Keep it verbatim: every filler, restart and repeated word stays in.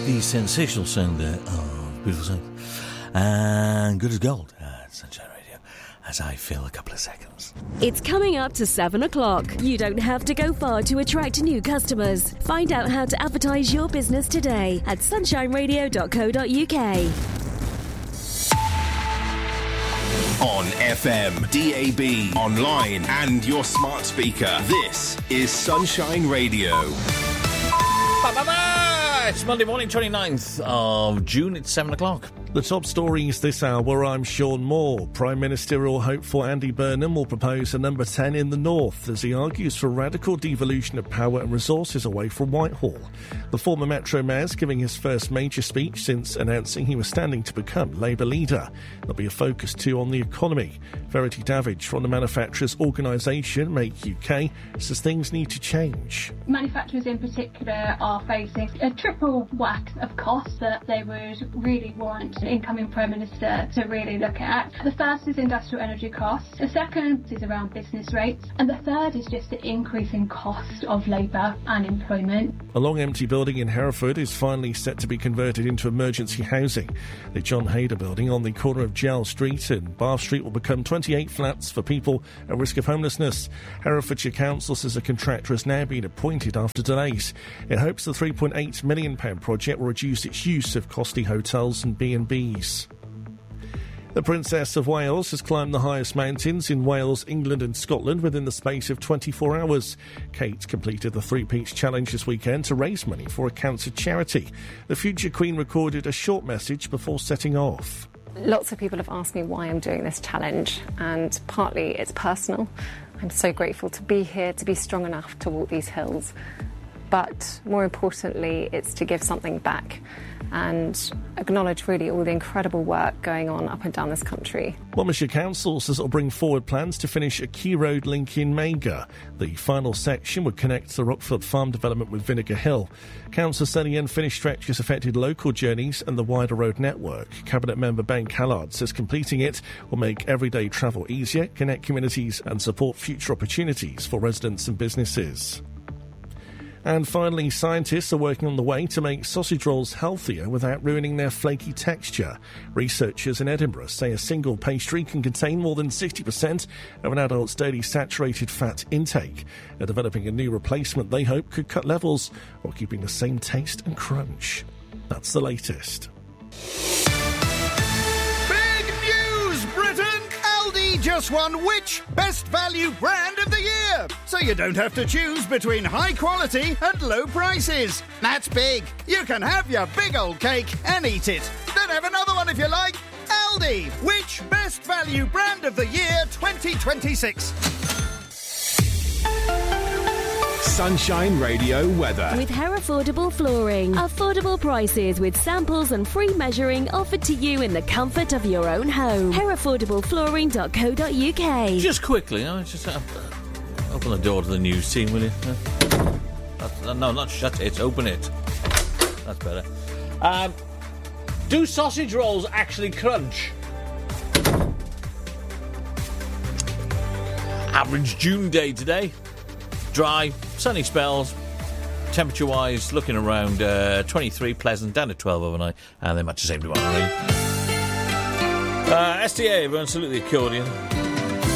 The sensational sound there. Oh, beautiful sound. And good as gold at Sunshine Radio, as I fill a couple of seconds. It's coming up to seven o'clock. You don't have to go far to attract new customers. Find out how to advertise your business today at sunshine radio dot co dot uk. On F M, D A B, online and your smart speaker. This is Sunshine Radio. Ba-ba-ba! It's Monday morning, twenty-ninth of June. It's seven o'clock. The top stories this hour, I'm Sean Moore. Prime Ministerial hopeful Andy Burnham will propose a number ten in the north as he argues for radical devolution of power and resources away from Whitehall. The former Metro Mayor's giving his first major speech since announcing he was standing to become Labour leader. There'll be a focus too on the economy. Verity Davidge from the manufacturers' organisation Make U K says things need to change. Manufacturers in particular are facing a triple whack of costs that they would really want an incoming Prime Minister to really look at. The first is industrial energy costs, the second is around business rates, and the third is just the increasing cost of labour and employment. A long empty building in Hereford is finally set to be converted into emergency housing. The John Hayder building on the corner of Gell Street and Bath Street will become twenty-eight flats for people at risk of homelessness. Herefordshire Council says a contractor has now been appointed after delays. It hopes the three point eight million pounds project will reduce its use of costly hotels and B and B's. The Princess of Wales has climbed the highest mountains in Wales, England and Scotland within the space of twenty-four hours. Kate completed the Three Peaks Challenge this weekend to raise money for a cancer charity. The future Queen recorded a short message before setting off. Lots of people have asked me why I'm doing this challenge, and partly it's personal. I'm so grateful to be here, to be strong enough to walk these hills. But more importantly, it's to give something back and acknowledge really all the incredible work going on up and down this country. Monmouthshire Council says it will bring forward plans to finish a key road link in Mega. The final section would connect the Rockford Farm development with Vinegar Hill. Council said the unfinished stretch has affected local journeys and the wider road network. Cabinet member Ben Callard says completing it will make everyday travel easier, connect communities and support future opportunities for residents and businesses. And finally, scientists are working on the way to make sausage rolls healthier without ruining their flaky texture. Researchers in Edinburgh say a single pastry can contain more than sixty percent of an adult's daily saturated fat intake. They're developing a new replacement they hope could cut levels while keeping the same taste and crunch. That's the latest. Just won which Best Value Brand of the Year, so you don't have to choose between high quality and low prices. That's big. You can have your big old cake and eat it. Then have another one if you like. Aldi, which Best Value Brand of the Year twenty twenty-six. Sunshine Radio weather. With Herefordable Flooring. Affordable prices with samples and free measuring offered to you in the comfort of your own home. herefordable flooring dot co dot uk. Just quickly, I just uh, open the door to the news scene, will you? Uh, no, not shut it, open it. That's better. Um, do sausage rolls actually crunch? Average June day today. Dry, sunny spells, temperature-wise, looking around uh, twenty-three, pleasant, down to twelve overnight, and then much the same tomorrow. Uh, S T A, everyone salute the accordion.